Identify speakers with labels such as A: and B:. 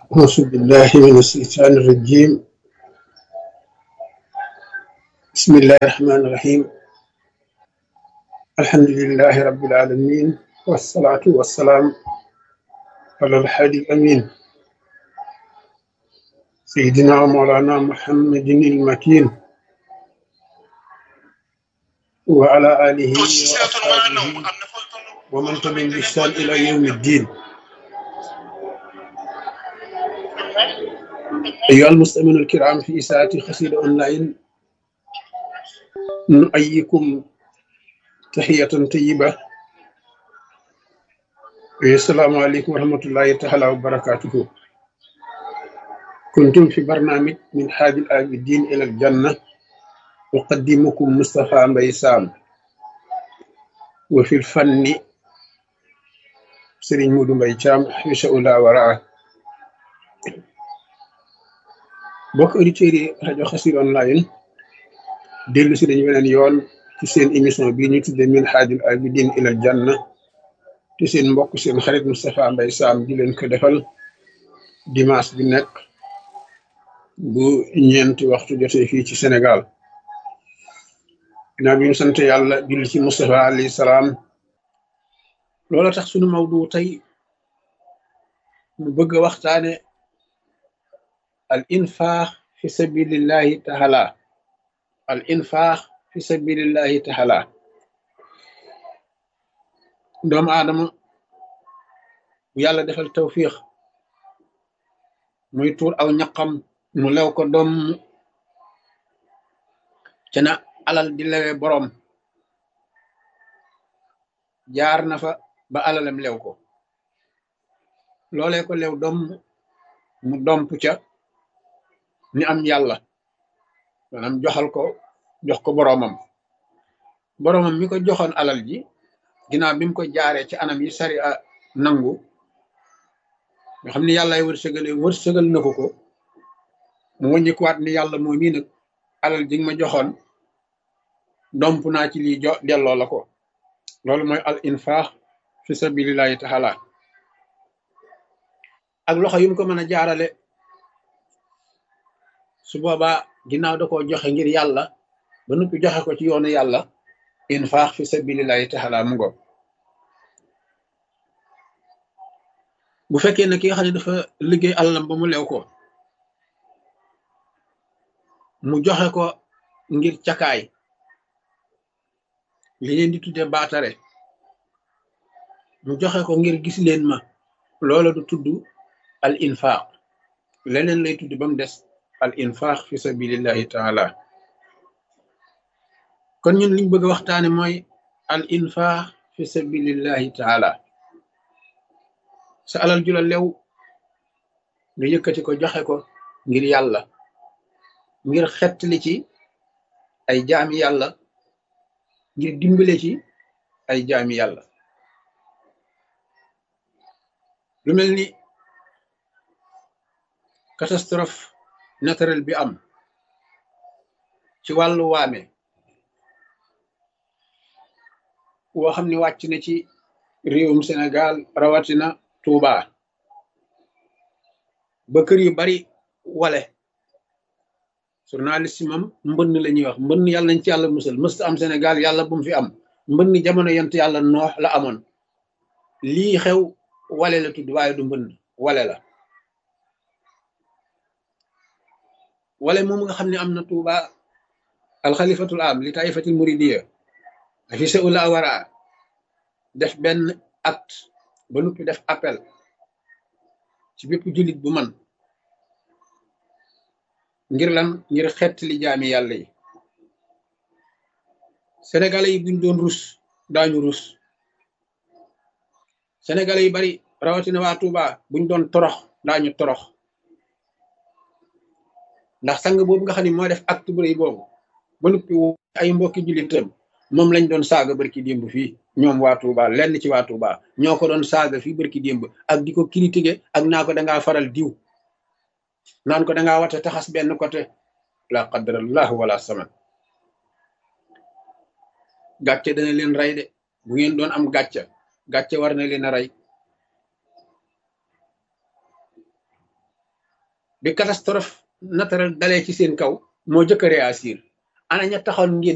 A: أعوذ بالله من الشيطان الرجيم. بسم الله الرحمن الرحيم. الحمد لله رب العالمين، والصلاة والسلام على الحادي الأمين سيدنا ومولانا محمد المكين وعلى آله وأصحابه ومن تبعهم بإحسان إلى يوم الدين. أيها المستمعون الكرام في إذاعة قصيدة أونلاين، نؤيكم تحية طيبة. السلام عليكم ورحمة الله تعالى وبركاته. كنتم في برنامج من حاج العابدين إلى الجنة، أقدمكم مصطفى مباي سام، وفي الفن سيرين مودو مباي تيام حيش أولا وراء. بوك أوديتيري راديو خسير أونلاين، ديلو سي دانيو بنين يون ci seen émission bi ñu tudde min haajul abidin ilal janna te seen mbokk seen xarit Moustapha Mbaye Sam di leen ko defal dimanche bi nekk bu ñeenti waxtu jotee fii ci Sénégal. ginnaaw bi ñu sant yàlla julli ci Moustapha alayhi salaam, loola tax sunu mawdu tey mu bëgg a waxtaane al infaax fi sabilillahi taala. al infaax fi sabilillahi taala. doomu aadama bu yàlla defal tawfiix muy tuur aw ñaqam mu lew ko doom ca na alal di lewe boroom, jaar na fa ba alalam lew ko, loolee ko lew doom mu domp ca ni am yàlla, maanaam jox ko boroomam mi ko joxoon alal ji, ginnaaw bi mu ko jaaree ci anam yi sari a nangu nga xam ni yàllaay wërsëgal na ko mu wàññikuwaat ni yàlla moo mii nag alal ji nga ma joxoon domp naa ci lii delloo la ko. loolu mooy al infaax fi sabilillahi taala. ak loxo yu mu ko mën a jaarale, su boobaa ginnaaw da koo joxe ngir yàlla ba noppi joxe ko ci yoonu yàlla, infaax fi sabilillahi taala mu ngo. bu fekkee ne ki nga xam ne dafa liggéey alalam ba mu lew ko, mu joxe ko ngir cakaay, li leen di tudde baatare, mu joxe ko ngir gis leen ma, loola du tudd al infaax, leneen lay tudd ba mu des al infaax fi sabilillahi taala. kon ñun liñ bëgg a waxtaane mooy al infaax fi sabilillahi taala. sa alal ju la lew nga yëkkati ko joxe ko ngir yàlla, ngir xettali ci ay jaami yàlla, ngir dimbale ci ay jaami yàlla. lu mel ni catastrophe naturelle bi am ci wàllu waame, woo xam ne wàcc na ci réewum Sénégal, rawatina Touba, ba kër yu bari wale. journaliste moom mbënn la ñuy wax, mbënn yàlla nañ ci yàlla musal, mësta am Sénégal, yàlla bu mu fi am. mbënn jamono yent yàlla noox la amoon. lii xew wale la tudd, waaye du mbënn, wale la. wale moom nga xam ne am na Touba, alxalifatul am li taifatil muridiya fi sa ula wara def benn acte ba noppi def appel ci bépp jullit bu man, ngir lan? ngir xett li jaami yàlla yi. sénégalais yi buñ doon rus daañu rus. sénégalais yi bari rawatina waa Touba buñ doon torox daañu torox, ndax sang boobu nga xam ne moo def acte bu rëy boobu ba noppi ay mbokki jullitam moom lañ doon saaga barki démb fii. ñoom waa Touba, lenn ci waa Touba ñoo ko doon saaga fii barki démb, ak di ko critiquer ak naa ko dangaa faral diw, naan ko dangaa wate taxas benn côté. la qadrallah wala saman. gàcce dana leen rey de, bu ngeen doon am gàcce war na leen a rey. bi catastrophe naturelle dalee ci seen kaw moo jëkk a réagir ana ña taxoon ngeen